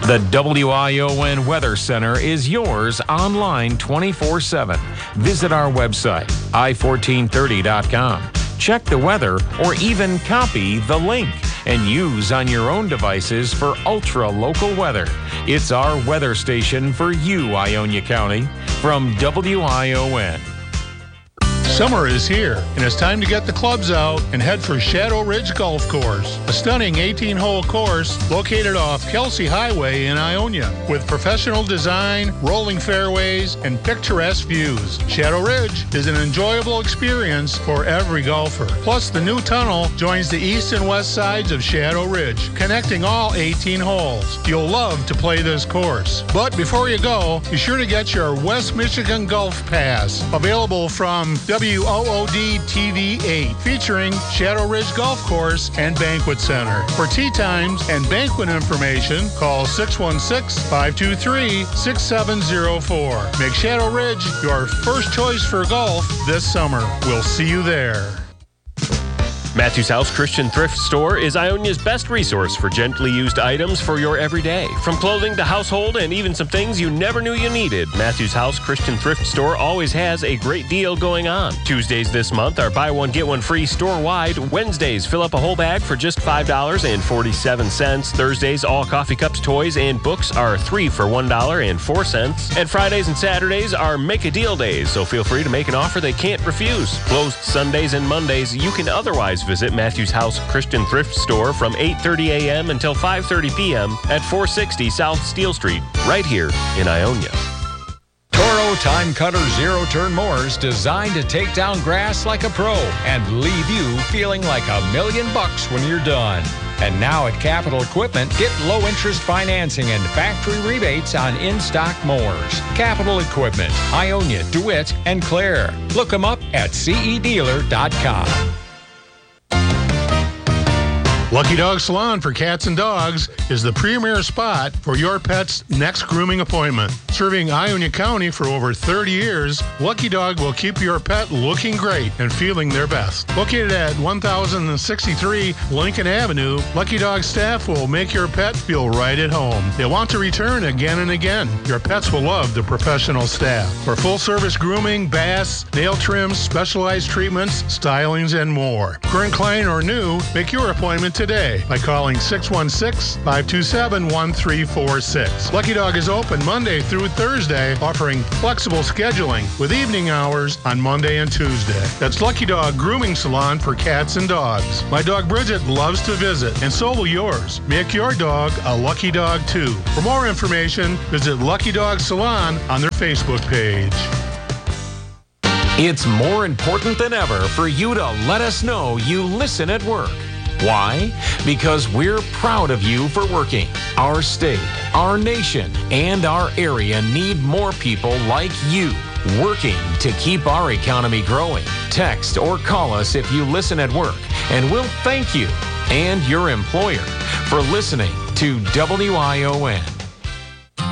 The WION Weather Center is yours online 24/7. Visit our website, i1430.com. Check the weather or even copy the link and use on your own devices for ultra-local weather. It's our weather station for you, Ionia County, from WION. Summer is here, and it's time to get the clubs out and head for Shadow Ridge Golf Course, a stunning 18-hole course located off Kelsey Highway in Ionia, with professional design, rolling fairways, and picturesque views. Shadow Ridge is an enjoyable experience for every golfer. Plus, the new tunnel joins the east and west sides of Shadow Ridge, connecting all 18 holes. You'll love to play this course. But before you go, be sure to get your West Michigan Golf Pass, available from WOOD TV 8, featuring Shadow Ridge Golf Course and Banquet Center. For tee times and banquet information, call 616-523-6704. Make Shadow Ridge your first choice for golf this summer. We'll see you there. Matthews House Christian Thrift Store is Ionia's best resource for gently used items for your everyday. From clothing to household and even some things you never knew you needed, Matthews House Christian Thrift Store always has a great deal going on. Tuesdays this month are buy one, get one free store-wide. Wednesdays, fill up a whole bag for just $5.47. Thursdays, all coffee cups, toys, and books are 3 for $1.04. And Fridays and Saturdays are make a deal days, so feel free to make an offer they can't refuse. Closed Sundays and Mondays, you can otherwise visit Matthews House Christian Thrift Store from 8:30 a.m. until 5:30 p.m. at 460 South Steel Street, right here in Ionia. Toro Time Cutter zero-turn mowers designed to take down grass like a pro and leave you feeling like $1 million when you're done. And now at Capital Equipment, get low-interest financing and factory rebates on in-stock mowers. Capital Equipment, Ionia, DeWitt, and Clare. Look them up at cedealer.com. Lucky Dog Salon for Cats and Dogs is the premier spot for your pet's next grooming appointment. Serving Ionia County for over 30 years, Lucky Dog will keep your pet looking great and feeling their best. Located at 1063 Lincoln Avenue, Lucky Dog staff will make your pet feel right at home. They want to return again and again. Your pets will love the professional staff. For full-service grooming, baths, nail trims, specialized treatments, stylings, and more. Current client or new, make your appointment today by calling 616-527-1346. Lucky Dog is open Monday through Thursday, offering flexible scheduling with evening hours on Monday and Tuesday. That's Lucky Dog Grooming Salon for Cats and Dogs. My dog Bridget loves to visit, and so will yours. Make your dog a Lucky Dog too. For more information, visit Lucky Dog Salon on their Facebook page. It's more important than ever for you to let us know you listen at work. Why? Because we're proud of you for working. Our state, our nation, and our area need more people like you working to keep our economy growing. Text or call us if you listen at work, and we'll thank you and your employer for listening to WION.